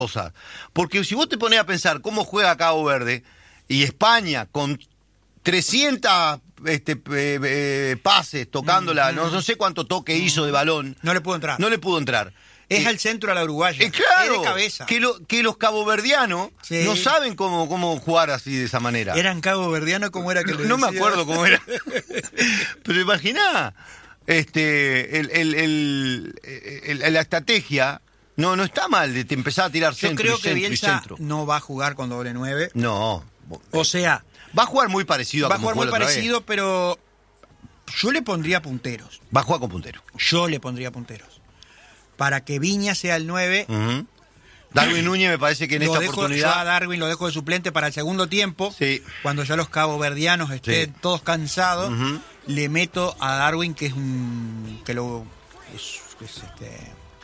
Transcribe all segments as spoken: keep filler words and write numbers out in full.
cosas. Porque si vos te pones a pensar cómo juega Cabo Verde y España con trescientos este, eh, eh, pases tocándola, mm, no, no sé cuánto toque mm, hizo de balón. No le pudo entrar. No le pudo entrar. Es eh, al centro a la uruguaya. Eh, claro, es de cabeza. Que, lo, que los caboverdianos sí. no saben cómo, cómo jugar así de esa manera. ¿Eran caboverdianos? ¿Cómo era que le No decía? me acuerdo cómo era. Pero imaginá, este, el, el, el, el, el, la estrategia no, no está mal de empezar a tirar Yo centro creo y que centro Bielsa y centro. No va a jugar con doble nueve. No. O sea... Va a jugar muy parecido a Va a como jugar muy parecido, vez. pero yo le pondría punteros. Va a jugar con punteros. Yo le pondría punteros. Para que Viña sea el nueve. Uh-huh. Darwin Núñez me parece que en lo esta dejo, oportunidad... Yo a Darwin lo dejo de suplente para el segundo tiempo. Sí. Cuando ya los caboverdianos estén sí. todos cansados, uh-huh. le meto a Darwin, que es un... que lo es, es, este,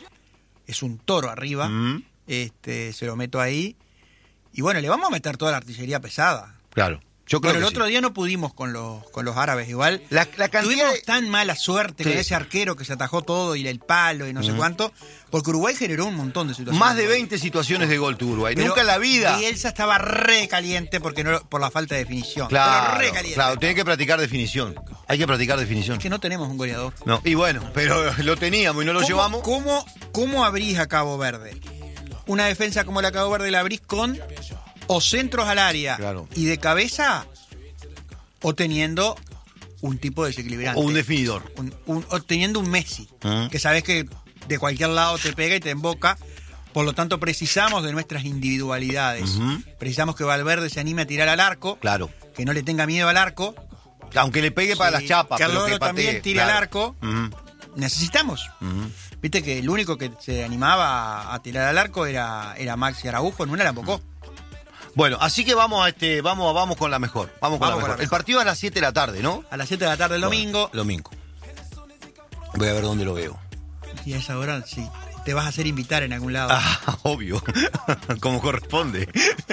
es un toro arriba. Uh-huh. este Se lo meto ahí. Y bueno, le vamos a meter toda la artillería pesada. Claro. Yo creo Pero el que otro sí. día no pudimos con los con los árabes igual. La, la Tuvimos de... tan mala suerte sí. con ese arquero que se atajó todo y el palo y no uh-huh. sé cuánto, porque Uruguay generó un montón de situaciones. Más de veinte situaciones de gol tuvo Uruguay. Pero nunca en la vida. Bielsa estaba re caliente porque no, por la falta de definición. Claro, pero re caliente. Claro, tiene que practicar definición. Hay que practicar definición. Es que no tenemos un goleador. No, y bueno, pero lo teníamos y no lo ¿Cómo, llevamos. ¿Cómo, cómo abrís a Cabo Verde? Una defensa como la Cabo Verde la abrís con o centros al área claro. y de cabeza o teniendo un tipo desequilibrante. O un definidor. Un, un, o teniendo un Messi, uh-huh. que sabes que de cualquier lado te pega y te emboca. Por lo tanto, precisamos de nuestras individualidades. Uh-huh. Precisamos que Valverde se anime a tirar al arco. Claro. Que no le tenga miedo al arco. Aunque le pegue para sí. las chapas. Que pero que también tire claro. al arco. Uh-huh. Necesitamos. Uh-huh. Viste que el único que se animaba a tirar al arco era, era Maxi Araujo. En una la embocó. Bueno, así que vamos a este, vamos, vamos con la mejor. Vamos con, vamos la, mejor. con la mejor. El partido a las siete de la tarde, ¿no? A las siete de la tarde el domingo. Bueno, domingo. Voy a ver dónde lo veo. Y a esa hora sí. Te vas a hacer invitar en algún lado. Ah, obvio. Como corresponde.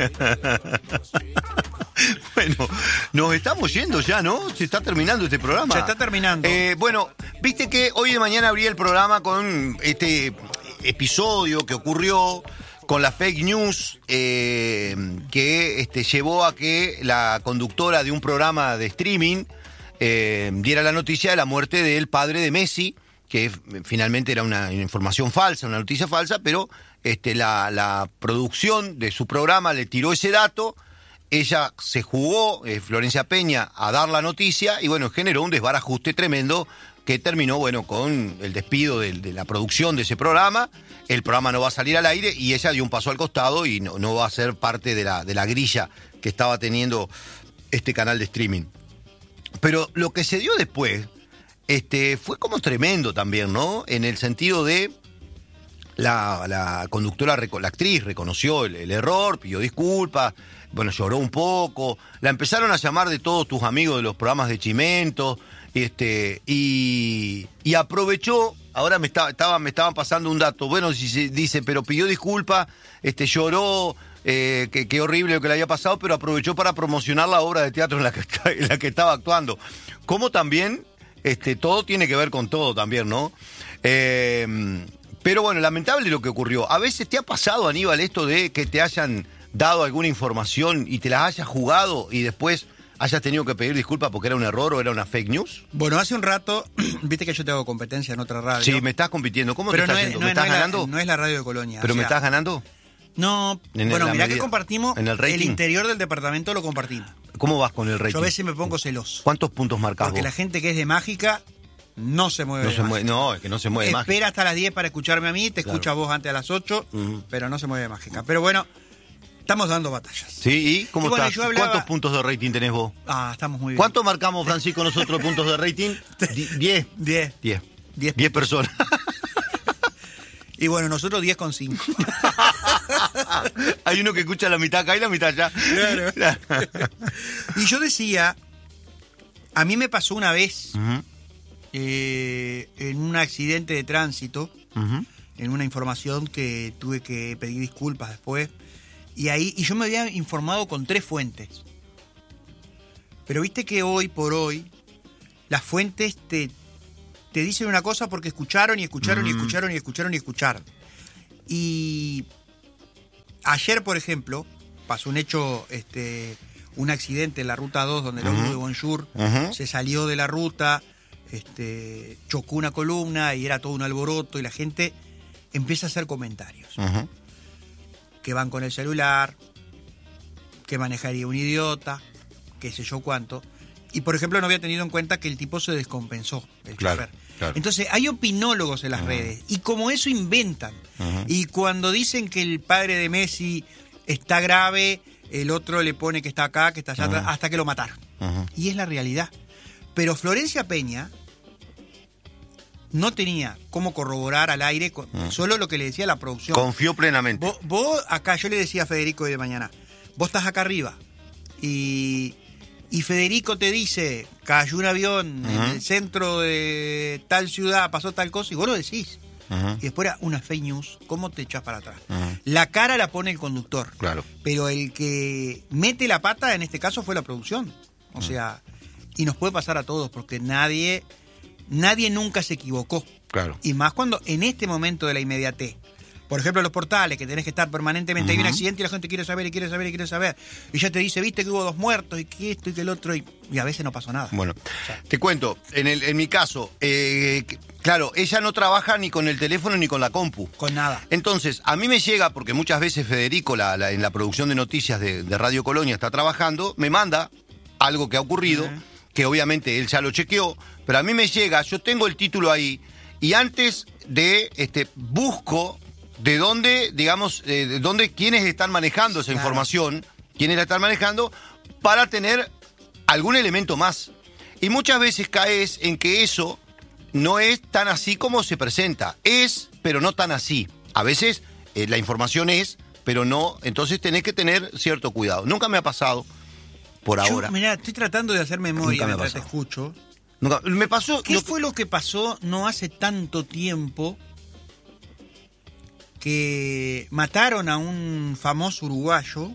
Bueno, nos estamos yendo ya, ¿no? Se está terminando este programa. Se está terminando. Eh, bueno, viste que hoy de mañana abría el programa con este episodio que ocurrió con la fake news eh, que este, llevó a que la conductora de un programa de streaming eh, diera la noticia de la muerte del padre de Messi, que finalmente era una información falsa, una noticia falsa, pero este, la, la producción de su programa le tiró ese dato, ella se jugó, eh, Florencia Peña, a dar la noticia y bueno, generó un desbarajuste tremendo que terminó, bueno, con el despido de, de la producción de ese programa. El programa no va a salir al aire y ella dio un paso al costado y no, no va a ser parte de la, de la grilla que estaba teniendo este canal de streaming. Pero lo que se dio después este, fue como tremendo también, ¿no? En el sentido de la, la conductora, la actriz reconoció el, el error, pidió disculpas, bueno, lloró un poco, la empezaron a llamar de todos tus amigos de los programas de Chimento, este, y, y aprovechó. Ahora me, estaba, estaba, me estaban pasando un dato. Bueno, si se dice, pero pidió disculpas, este, lloró, eh, que, que horrible lo que le había pasado, pero aprovechó para promocionar la obra de teatro en la que, en la que estaba actuando. Como también, este, todo tiene que ver con todo también, ¿no? Eh, pero bueno, lamentable lo que ocurrió. A veces te ha pasado, Aníbal, esto de que te hayan dado alguna información y te la hayas jugado y después hayas tenido que pedir disculpas porque era un error o era una fake news. Bueno, hace un rato, viste que yo te hago competencia en otra radio. Sí, me estás compitiendo. ¿Cómo pero te estás no es, yendo? no ¿Me es, estás no ganando? La, no es la radio de Colonia. ¿Pero o sea, me estás ganando? No, en bueno, mirá medida, que compartimos, ¿en el rating? El interior del departamento lo compartimos. ¿Cómo vas con el rating? Yo a veces me pongo celoso. ¿Cuántos puntos marcás Porque vos? la gente que es de Mágica no se mueve. No, de se Mágica. mueve, no, es que no se mueve Espera Mágica. hasta las diez para escucharme a mí, te claro. escucha vos antes a las ocho, uh-huh. pero no se mueve de Mágica. Pero bueno, estamos dando batallas. Sí, ¿y cómo y bueno, estás? hablaba... ¿Cuántos puntos de rating tenés vos? Ah, estamos muy bien. ¿Cuánto marcamos, Francisco, nosotros puntos de rating? ¿Diez? Diez. Diez. Diez. Diez personas. Y bueno, nosotros diez con cinco. Hay uno que escucha la mitad acá y la mitad allá. Claro. Y yo decía, a mí me pasó una vez uh-huh. eh, en un accidente de tránsito, uh-huh. en una información que tuve que pedir disculpas después, y ahí y yo me había informado con tres fuentes. Pero viste que hoy por hoy las fuentes te, te dicen una cosa porque escucharon y escucharon mm. y escucharon y escucharon y escucharon. Y ayer, por ejemplo, pasó un hecho, este, un accidente en la ruta dos donde el ómnibus de Bonjour Ujú. se salió de la ruta, este, chocó una columna y era todo un alboroto y la gente empieza a hacer comentarios. Ujú. Que van con el celular, que manejaría un idiota, qué sé yo cuánto. Y, por ejemplo, no había tenido en cuenta que el tipo se descompensó, el Claro, chofer. claro. Entonces, hay opinólogos en las Ujú. redes. Y como eso inventan. Ujú. Y cuando dicen que el padre de Messi está grave, el otro le pone que está acá, que está allá atrás, Ujú. hasta que lo mataron. Ujú. Y es la realidad. Pero Florencia Peña no tenía cómo corroborar al aire con- Ujú. solo lo que le decía la producción. Confió plenamente. Vos, vos acá, yo le decía a Federico hoy de mañana, vos estás acá arriba y, y Federico te dice, cayó un avión en Ujú. el centro de tal ciudad, pasó tal cosa, y vos lo decís. Ujú. Y después era una fake news, ¿cómo te echas para atrás? Ujú. La cara la pone el conductor, Claro. pero el que mete la pata en este caso fue la producción. O sea, y nos puede pasar a todos, porque nadie, nadie nunca se equivocó. Claro. Y más cuando en este momento de la inmediatez. Por ejemplo, los portales, que tenés que estar permanentemente. Hay un Ujú. accidente y la gente quiere saber y quiere saber y quiere saber. Y ya te dice, viste que hubo dos muertos y que esto y que el otro. Y, y a veces no pasó nada. Bueno, te cuento, en, el, en mi caso, eh, que- claro, ella no trabaja ni con el teléfono ni con la compu. Con nada. Entonces, a mí me llega, porque muchas veces Federico, la, la- en la producción de noticias de, de Radio Colonia, está trabajando, me manda algo que ha ocurrido, Ujú. que obviamente él ya lo chequeó, pero a mí me llega, yo tengo el título ahí, y antes de, este, busco de dónde, digamos, eh, de dónde, quiénes están manejando esa Claro. información, quiénes la están manejando, para tener algún elemento más. Y muchas veces caes en que eso no es tan así como se presenta. Es, pero no tan así. A veces eh, la información es, pero no. Entonces tenés que tener cierto cuidado. Nunca me ha pasado por Yo, ahora. mirá, estoy tratando de hacer memoria Nunca me ha mientras te pasado. escucho. Nunca- me pasó. ¿Qué no- fue lo que pasó no hace tanto tiempo que mataron a un famoso uruguayo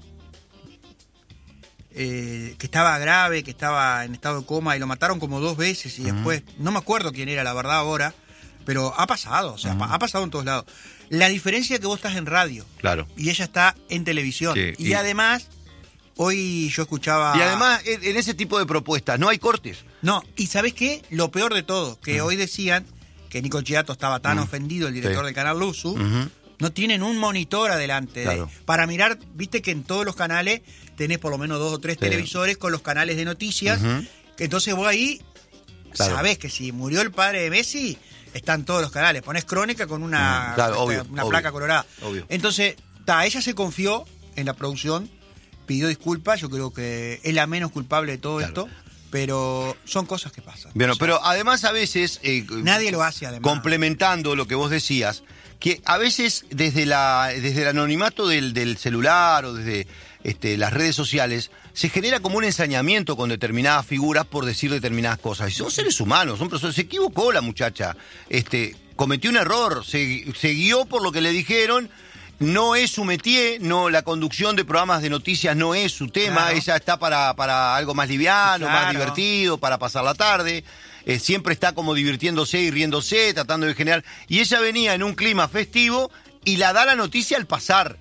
eh, que estaba grave, que estaba en estado de coma y lo mataron como dos veces y después, no me acuerdo quién era la verdad ahora, pero ha pasado, o sea, pa- ha pasado en todos lados. La diferencia es que vos estás en radio Claro. y ella está en televisión. Sí, y, y- además, hoy yo escuchaba... Y además, en, en ese tipo de propuestas no hay cortes. No, y ¿sabés qué? Lo peor de todo, que hoy decían que Nico Chiato estaba tan ofendido, el director Sí. del canal Luzu, Ujú. no tienen un monitor adelante de- Claro. para mirar, viste que en todos los canales tenés por lo menos dos o tres Sí. televisores con los canales de noticias, Ujú. que entonces vos ahí Claro. sabés que si murió el padre de Messi, están todos los canales, ponés crónica con una, Mm, claro, esta- obvio, una obvio, placa colorada. obvio. Entonces, ta, ella se confió en la producción, pidió disculpas, yo creo que es la menos culpable de todo Claro. esto, pero son cosas que pasan. Bueno, O sea, pero además a veces... eh, nadie lo hace además. Complementando lo que vos decías, que a veces desde la desde el anonimato del, del celular o desde este, las redes sociales se genera como un ensañamiento con determinadas figuras por decir determinadas cosas. Y son seres humanos, son personas. Se equivocó la muchacha, este, cometió un error, se, se guió por lo que le dijeron. No es su métier, no, la conducción de programas de noticias no es su tema, Claro. ella está para, para algo más liviano, más Claro. divertido, para pasar la tarde. Eh, siempre está como divirtiéndose y riéndose, tratando de generar. Y ella venía en un clima festivo y la da la noticia al pasar.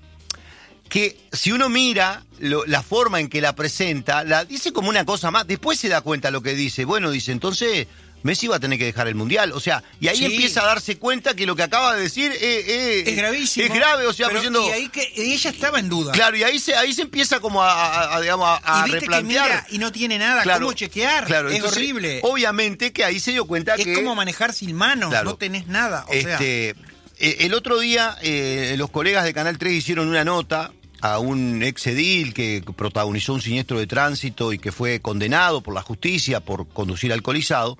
Que si uno mira lo- la forma en que la presenta, la dice como una cosa más. Después se da cuenta lo que dice. Bueno, dice, entonces Messi va a tener que dejar el Mundial. O sea, y ahí Sí. empieza a darse cuenta que lo que acaba de decir es, es- Es gravísimo. Es grave, o sea, pero, diciendo... y ahí que y ella estaba en duda. Claro, y ahí se, ahí se empieza como a, a- a, digamos, a, a y viste replantear. que mira y no tiene nada Claro, cómo chequear. claro, es entonces, horrible. Obviamente que ahí se dio cuenta Es que... como manejar sin manos, Claro. no tenés nada. O sea, Este, eh, el otro día eh, los colegas de Canal tres hicieron una nota a un ex edil que protagonizó un siniestro de tránsito y que fue condenado por la justicia por conducir alcoholizado,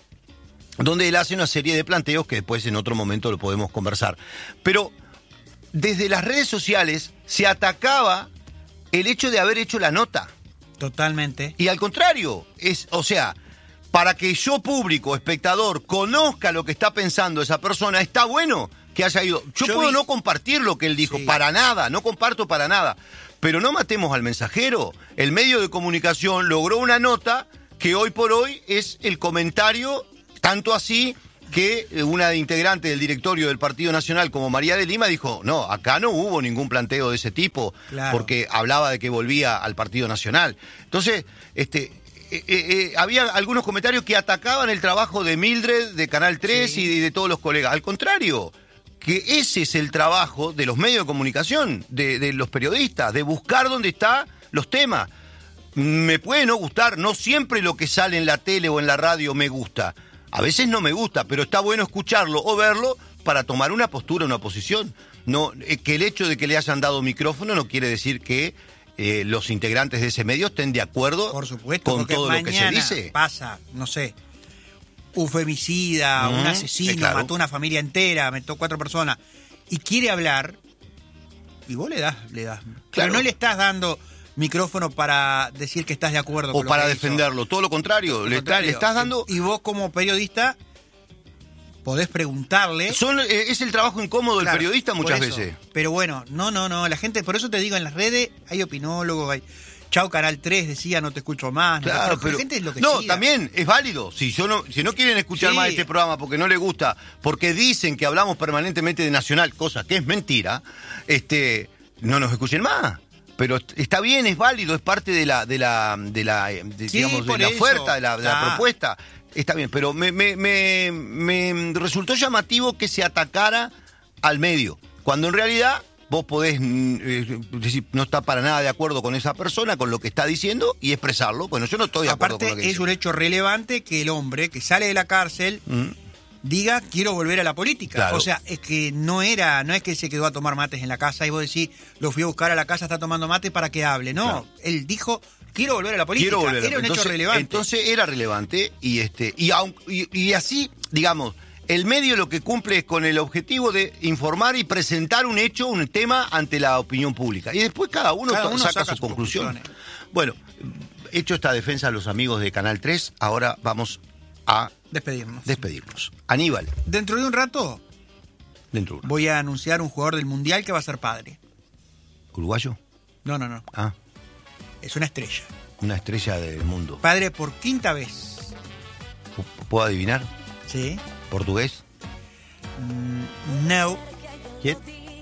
donde él hace una serie de planteos que después en otro momento lo podemos conversar. Pero desde las redes sociales se atacaba el hecho de haber hecho la nota. totalmente. Y al contrario, es, o sea, para que yo, público, espectador, conozca lo que está pensando esa persona, está bueno que haya ido. Yo, Yo puedo vi- no compartir lo que él dijo, Sí. para nada, no comparto para nada. Pero no matemos al mensajero. El medio de comunicación logró una nota que hoy por hoy es el comentario, tanto así que una integrante del directorio del Partido Nacional como María de Lima dijo, no, acá no hubo ningún planteo de ese tipo, claro, porque hablaba de que volvía al Partido Nacional. Entonces, este... Eh, eh, había algunos comentarios que atacaban el trabajo de Mildred, de Canal tres, sí, y de, de todos los colegas. Al contrario, que ese es el trabajo de los medios de comunicación, de, de los periodistas, de buscar dónde están los temas. Me puede no gustar, no siempre lo que sale en la tele o en la radio me gusta. A veces no me gusta, pero está bueno escucharlo o verlo para tomar una postura, una posición. No, eh, que el hecho de que le hayan dado micrófono no quiere decir que Eh, los integrantes de ese medio estén de acuerdo, por supuesto, con todo lo que se dice. Pasa, no sé, un femicida, mm, un asesino, eh, claro, mató una familia entera, mató cuatro personas, y quiere hablar, y vos le das, le das. Claro. Pero no le estás dando micrófono para decir que estás de acuerdo o con lo para que defenderlo, hizo. Todo lo contrario, le, contrario. le estás dando... Y vos como periodista podés preguntarle. Son, eh, es el trabajo incómodo del, claro, periodista muchas eso. veces. Pero bueno, no, no, no. La gente, por eso te digo, en las redes hay opinólogos, hay. Chau, Canal tres decía, no te escucho más. Claro, no, pero, pero la gente es lo que no, siga. También es válido. Si, yo no, si no quieren escuchar sí. más este programa porque no les gusta, porque dicen que hablamos permanentemente de Nacional, cosa que es mentira, este, no nos escuchen más. Pero está bien, es válido, es parte de la, de la, de la, de, sí, digamos, de la eso. oferta, de la, de la ah. propuesta. Está bien, pero me, me, me, me resultó llamativo que se atacara al medio, cuando en realidad vos podés eh, decir, no está para nada de acuerdo con esa persona, con lo que está diciendo, y expresarlo. Bueno, yo no estoy de acuerdo Aparte, con lo que es dice. un hecho relevante que el hombre que sale de la cárcel mm. diga, quiero volver a la política. Claro. O sea, es que no era, no es que se quedó a tomar mates en la casa y vos decís, lo fui a buscar a la casa, está tomando mate para que hable. No, claro, él dijo... Quiero volver a la política. Quiero volver. Era un entonces, hecho relevante. Entonces era relevante y este y, y, y así, digamos, el medio lo que cumple es con el objetivo de informar y presentar un hecho, un tema ante la opinión pública. Y después cada uno, cada uno saca, saca su conclusión. Bueno, hecho esta defensa a los amigos de Canal tres, ahora vamos a despedirnos. Despedirnos. Aníbal. Dentro de un rato Dentro de un rato. voy a anunciar un jugador del Mundial que va a ser padre. ¿Uruguayo? No, no, no. Ah. Es una estrella. Una estrella del mundo. Padre por quinta vez. ¿Puedo adivinar? Sí. ¿Portugués? Mm, no. ¿Quién?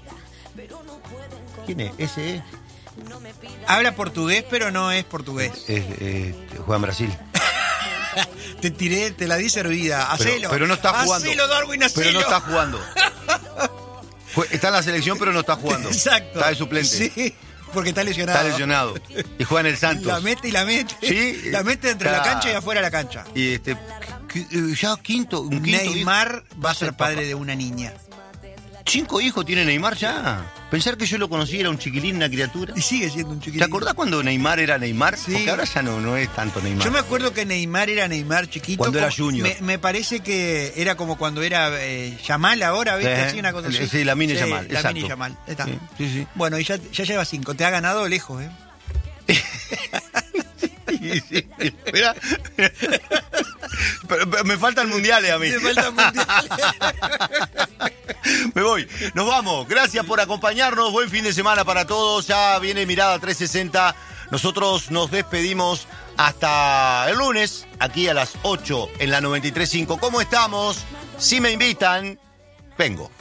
¿Quién es? ¿Ese es? Habla portugués, pero no es portugués. Es, es, juega en Brasil. Te tiré, te la di servida. Hacelo. Pero, pero no está jugando. Hacelo, Darwin, hacelo. Pero no está jugando. Está en la selección, pero no está jugando. Exacto. Está de suplente. Sí. Porque está lesionado. Está lesionado. Y juega en el Santos. La mete y la mete. Sí. La mete entre está... la cancha y afuera de la cancha. Y este. Ya quinto. Un quinto Neymar hijo. va a ser padre de una niña. ¿Cinco hijos tiene Neymar ya? Pensar que yo lo conocí era un chiquilín, una criatura. Y sigue siendo un chiquilín. ¿Te acordás cuando Neymar era Neymar? Sí. Porque ahora ya no, no es tanto Neymar. Yo me acuerdo que Neymar era Neymar chiquito. Cuando era como, Junior. Me, me parece que era como cuando era eh, Yamal ahora, ¿viste? Eh, Así una cosa así. Sí, la mini sí, Yamal. La exacto. mini Yamal. Está. Sí, sí, sí. Bueno, y ya, ya lleva cinco. Te ha ganado lejos, ¿eh? Sí, sí. Mira. Pero, pero me faltan mundiales a mí. Me faltan mundiales. Me voy. Nos vamos. Gracias por acompañarnos. Buen fin de semana para todos. Ya viene Mirada trescientos sesenta. Nosotros nos despedimos hasta el lunes, aquí a las ocho en la noventa y tres punto cinco. ¿Cómo estamos? Si me invitan, vengo.